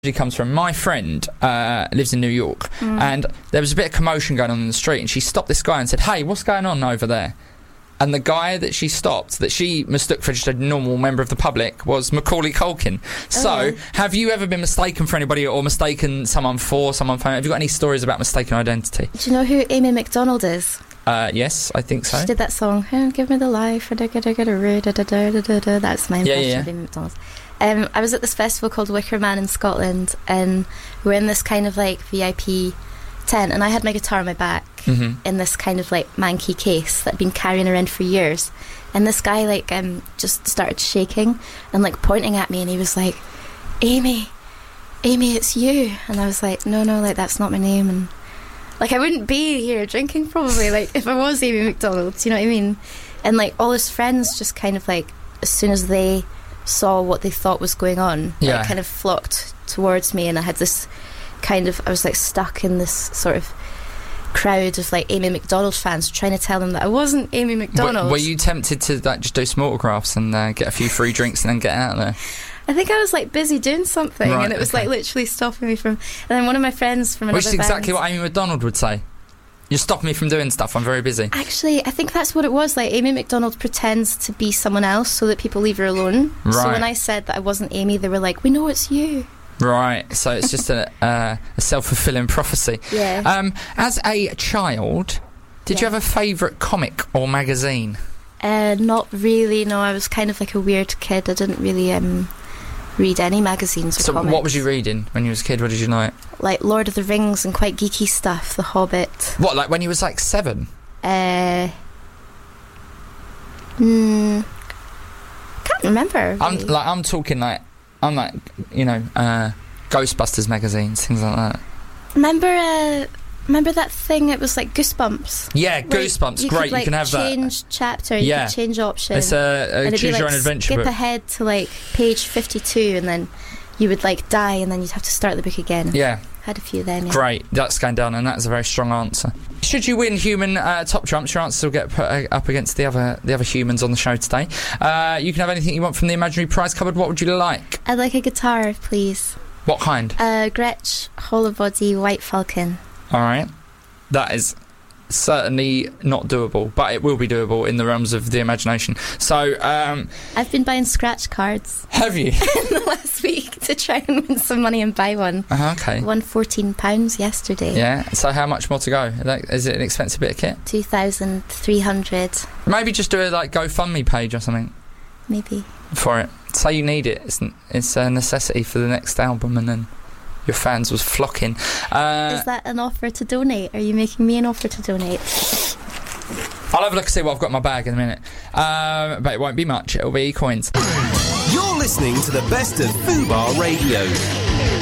comes from. My friend lives in New York, and there was a bit of commotion going on in the street, and she stopped this guy and said, "Hey, what's going on over there?" And the guy that she stopped, that she mistook for just a normal member of the public, was Macaulay Culkin. So, have you ever been mistaken for anybody, or mistaken someone for someone famous? Have you got any stories about mistaken identity? Do you know who Amy McDonald is? Yes, I think so. She did that song, "Give Me the Life," that's my impression of Amy McDonald. I was at this festival called Wicker Man in Scotland, and we're in this kind of like VIP tent, and I had my guitar on my back in this kind of like manky case that I'd been carrying around for years, and this guy like just started shaking and like pointing at me, and he was like, Amy, it's you. And I was like, no, like that's not my name, and like I wouldn't be here drinking probably like if I was Amy McDonald, do you know what I mean? And like all his friends just kind of like, as soon as they saw what they thought was going on, like, kind of flocked towards me, and I had this kind of, I was like stuck in this sort of crowd of like Amy McDonald fans trying to tell them that I wasn't Amy McDonald. Were you tempted to like just do some autographs and get a few free drinks and then get out of there? I think I was like busy doing something, and it was like literally stopping me from. And then one of my friends from another Which is exactly what Amy McDonald would say. You're stopping me from doing stuff, I'm very busy. Actually, I think that's what it was. Like, Amy McDonald pretends to be someone else so that people leave her alone. Right. So when I said that I wasn't Amy, they were like, "We know it's you." Right. So it's just a self-fulfilling prophecy. Yeah. As a child, did you have a favourite comic or magazine? Not really. No, I was kind of like a weird kid. I didn't really read any magazines or comics. So what was you reading when you was a kid? What did you like? Like Lord of the Rings and quite geeky stuff, The Hobbit. What, like when you was like 7? Can't remember. Really. I'm talking like, you know, Ghostbusters magazines, things like that. Remember that thing? It was like Goosebumps. Yeah, Goosebumps. Great, you can have that. Change chapter. You could change option. It's a choose your own adventure book. Skip ahead to like page 52, and then you would like die, and then you'd have to start the book again. Yeah. Had a few then. Yeah. Great, that's going down, and that's a very strong answer. Should you win human top trumps, your answers will get put up against the other humans on the show today. You can have anything you want from the imaginary prize cupboard. What would you like? I'd like a guitar, please. What kind? Gretsch Hollow Body White Falcon. All right, that is certainly not doable, but it will be doable in the realms of the imagination. So I've been buying scratch cards. Have you? In the last week to try and win some money and buy one. Okay. Won £14 yesterday. Yeah. So how much more to go? Is it an expensive bit of kit? 2,300. Maybe just do a like GoFundMe page or something. Maybe. For it. Say you need it. It's a necessity for the next album, and then your fans was flocking. Is that an offer to donate? Are you making me an offer to donate? I'll have a look and see what I've got in my bag in a minute. But it won't be much. It'll be coins. You're listening to the best of Fubar Radio.